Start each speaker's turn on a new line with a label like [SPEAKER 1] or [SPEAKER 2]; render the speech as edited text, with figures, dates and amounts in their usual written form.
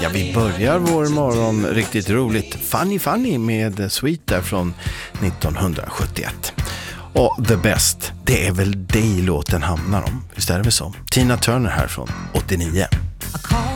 [SPEAKER 1] Ja, vi börjar vår morgon riktigt roligt. Funny Funny med Sweet där från 1971. Och The Best, det är väl dig låten hamnar om. Visst är det väl så? Tina Turner här från 89.